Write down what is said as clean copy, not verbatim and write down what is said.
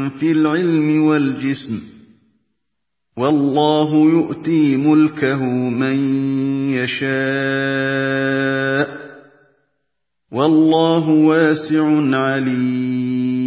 في العلم والجسم، والله يؤتي ملكه من يشاء، والله واسع عليم.